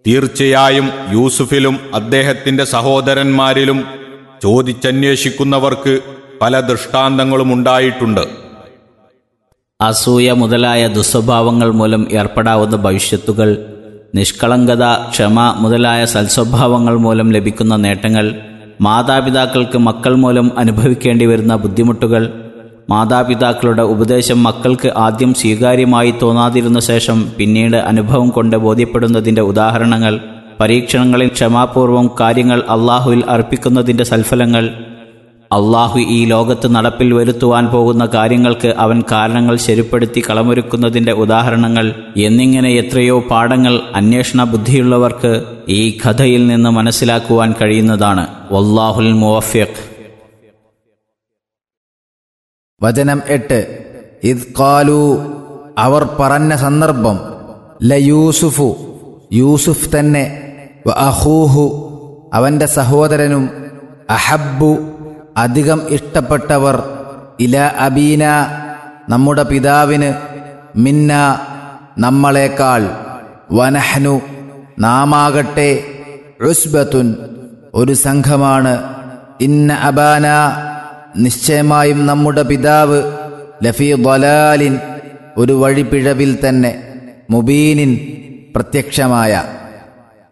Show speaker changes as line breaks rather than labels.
തീർച്ചയായും യൂസുഫിലും അദ്ദേഹത്തിന്റെ സഹോദരന്മാരിലും ചോദിച്ചന്വേഷിക്കുന്നവർക്ക് പല ദൃഷ്ടാന്തങ്ങളും ഉണ്ടായിട്ടുണ്ട്.
അസൂയ മുതലായ ദുസ്വഭാവങ്ങൾ മൂലം ഏർപ്പെടാവുന്ന ഭവിഷ്യത്തുകൾ, നിഷ്കളങ്കത, ക്ഷമ മുതലായ സൽസ്വഭാവങ്ങൾ മൂലം ലഭിക്കുന്ന നേട്ടങ്ങൾ, മാതാപിതാക്കൾക്ക് മക്കൾ മൂലം അനുഭവിക്കേണ്ടി വരുന്ന ബുദ്ധിമുട്ടുകൾ, മാതാപിതാക്കളുടെ ഉപദേശം മക്കൾക്ക് ആദ്യം സ്വീകാര്യമായി തോന്നാതിരുന്ന ശേഷം പിന്നീട് അനുഭവം കൊണ്ട് ബോധ്യപ്പെടുന്നതിൻ്റെ ഉദാഹരണങ്ങൾ, പരീക്ഷണങ്ങളിൽ ക്ഷമാപൂർവം കാര്യങ്ങൾ അള്ളാഹുവിൽ അർപ്പിക്കുന്നതിൻ്റെ സൽഫലങ്ങൾ, അള്ളാഹു ഈ ലോകത്ത് നടപ്പിൽ വരുത്തുവാൻ പോകുന്ന കാര്യങ്ങൾക്ക് അവൻ കാരണങ്ങൾ ശരിപ്പെടുത്തി കളമൊരുക്കുന്നതിൻ്റെ ഉദാഹരണങ്ങൾ എന്നിങ്ങനെ എത്രയോ പാഠങ്ങൾ അന്വേഷണ ബുദ്ധിയുള്ളവർക്ക് ഈ കഥയിൽ നിന്ന് മനസ്സിലാക്കുവാൻ കഴിയുന്നതാണ്. വല്ലാഹുൽ മുവഫ്ഫിഖ്.
വചനം 8. ഇദ് ഖാലൂ, അവർ പറഞ്ഞ സന്ദർഭം, ലയൂസുഫു, യൂസുഫ് തന്നെ, വ അഖൂഹു, അവൻ്റെ സഹോദരനും, അഹബ്ബു, അധികം ഇഷ്ടപ്പെട്ടവർ, ഇല അബീന, നമ്മുടെ പിതാവിന്, മിന്ന, നമ്മളെക്കാൾ, വനഹ്നു, നാമാകട്ടെ, ഉസ്ബത്തുൻ, ഒരു സംഘമാണ്, ഇന്ന അബാന, നിശ്ചയമായും നമ്മുടെ പിതാവ്, ലഫീ ളലാലിൻ, ഒരു വഴിപിഴവിൽ തന്നെ, മുബീനിൻ, പ്രത്യക്ഷമായ.